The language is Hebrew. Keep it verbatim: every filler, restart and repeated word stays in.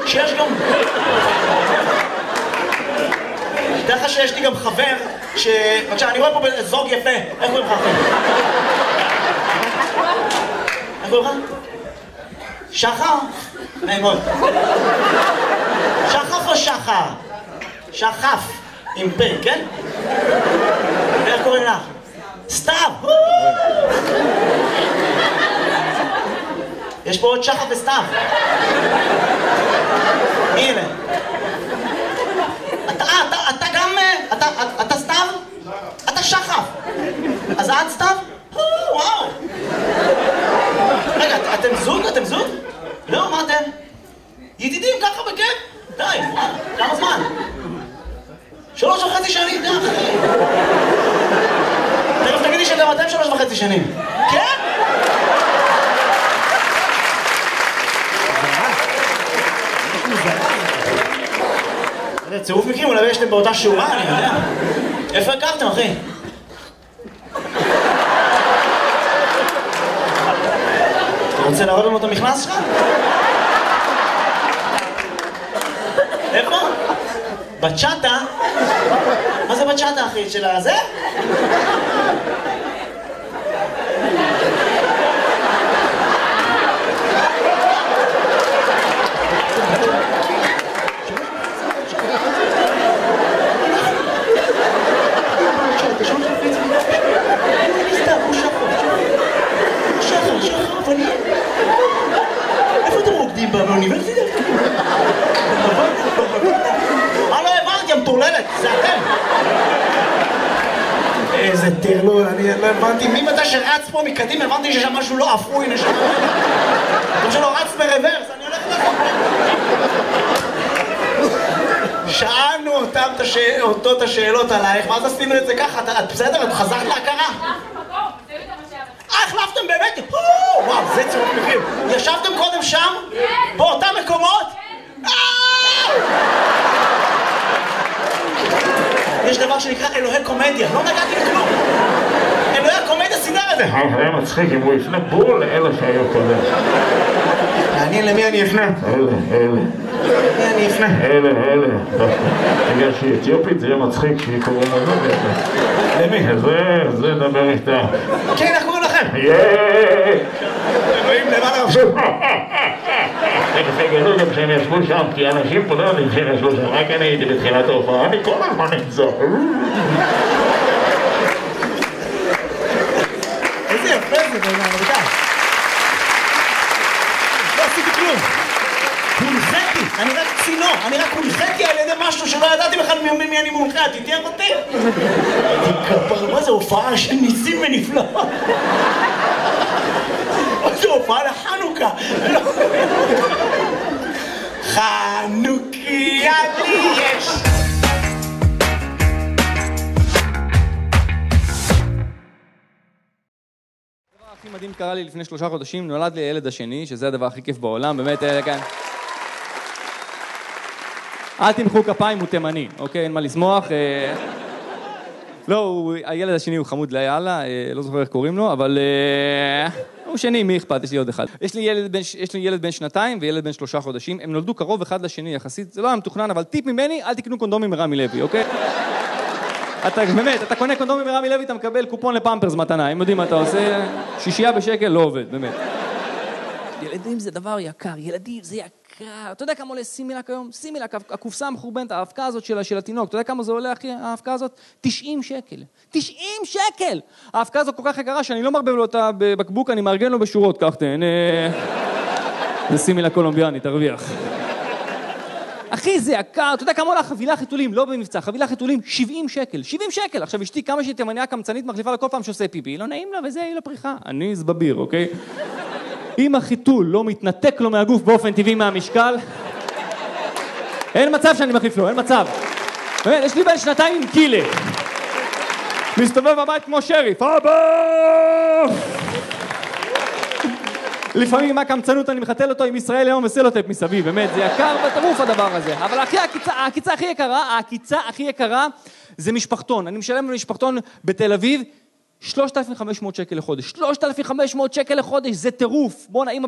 שיש גם... דרך שיש לי גם חבר ש... בבקשה, אני רואה פה זוג יפה. איך קוראים לך אחר? איך קוראים לך? שחר? נעים מאוד. שחף או שחר? שחף. עם פי, כן? איך קוראים לך? סתיו! יש פה עוד שחף וסתיו. הנה. אתה, אתה, אתה גם... אתה, אתה סתיו? אתה שחף. אז את סתיו? וואו. רגע, אתם זוג? אתם זוג? לא, מה אתם? ידידים ככה בכיף? די, כמה זמן? שלוש וחצי שנים, די אחי. תכף תגידי שגם אתם שלוש וחצי שנים. כן? זה צירוף מקרים, אולי יש להם באותה שורה, אני יודע. איפה הכרתם, אחי? אתה רוצה להראות לנו את המכנס שלך? איפה? בצ'אטה? מה זה בצ'אטה, אחי? של הזה? איפה אתם רוקדים באוניברסיטה? מה לא הבנתי, המטורללת? זה אתם! איזה טרלול, אני לא הבנתי. ממתי שרץ פה מקדימה, הבנתי ששם משהו לא אפוי נשמה. כמו שלא רץ ברוורס, אני הולך לפה. שאלנו אותו את השאלות עלייך, ואז עשינו את זה ככה. את בסדר? את חזרת להכרה? החלפתם באמת? וואו, זה צירוף מקרים. ישבתם קודם שם? באותם מקומות? יש דבר שנקרא אלוהי קומדיה, לא נגעתי לכלום. אלוהי הקומדיה סידר את זה. היה מצחיק אם הוא יפנה בול לאלה שהיו קודם. מעניין למי אני אפנה? אלה, אלה. למי אני אפנה? אלה, אלה. בגלל שהיא אתיופית זה יהיה מצחיק שהיא קוראים לזה. למי? זה, זה דבר איתה. כן, איך קוראים לכם? יאיי! אלוהים למעלה רבשו. תגלו גם שהם ישבו שם, כי אנשים פה לא יודעים שהם ישבו שם, רק אני הייתי בתחילת ההופעה, אני כל הזמן נמצא. איזה יפה זה בעיניי, רבותיי. לא עשיתי כלום. הונחיתי, אני רק צינור, אני רק הונחיתי על ידי משהו שלא ידעתי בכלל ממי אני מונחה, תתהיה אותי. תקפר, מה זה הופעה של ניסים ונפלאות? זו הופעה לחנוכה. חנוכיה לי יש. הדבר הכי מדהים קרה לי לפני שלושה חודשים, נולד לי הילד השני, שזה הדבר הכי כיף בעולם, באמת, כאן. אל תמחאו כפיים, הוא תימני, אוקיי? אין מה לשמוח. לא, הילד השני הוא חמוד ליאללה, לא זוכר איך קוראים לו, אבל הוא שני, מי אכפת? יש לי עוד אחד. יש לי ילד בן, יש לי ילד בן שנתיים וילד בן שלושה חודשים, הם נולדו קרוב אחד לשני יחסית, זה לא היה מתוכנן, אבל טיפ ממני, אל תקנו קונדומים מרמי לוי, אוקיי? אתה באמת, אתה קונה קונדומים מרמי לוי, אתה מקבל קופון לפמפרס מתנה, הם יודעים מה אתה עושה, שישייה בשקל, לא עובד, באמת. ילדים זה דבר יקר, ילדים זה יקר. אתה יודע כמה עולה סימילק היום? סימילק, הקופסה המחורבנת, האבקה הזאת של, של התינוק, אתה יודע כמה זה עולה, אחי, האבקה הזאת? תשעים שקל. תשעים שקל! האבקה הזאת כל כך יקרה שאני לא מרבב לו אותה בבקבוק, אני מארגן לו בשורות, כך תהנה. זה סימילק קולומביאני, תרוויח. אחי, זה יקר, אתה יודע כמה עולה חבילה חיתולים, לא במבצע, חבילה חיתולים, שבעים שקל, שבעים שקל. עכשיו, אשתי כמה שהיא תימניה קמצנית מחליפה לכל פעם שעושה פיפי, לא נעים לה וזה, היא לא פריחה. אני זבביר, אוקיי? אם החיתול לא מתנתק לו מהגוף באופן טבעי מהמשקל, אין מצב שאני מחליף לו, אין מצב. באמת, יש לי בן שנתיים עם קילה. מסתובב בבית כמו שריף, אבא! לפעמים עם הקמצנות אני מחתל אותו עם ישראל היום וסלוטפ מסביב, באמת, זה יקר בטירוף הדבר הזה. אבל הכי, הקיצה, הקיצה הכי יקרה, הקיצה הכי יקרה זה משפחתון. אני משלם למשפחתון בתל אביב שלושת אלפים וחמש מאות שקל לחודש. שלושת אלפים וחמש מאות שקל לחודש, זה טירוף. בוא נעים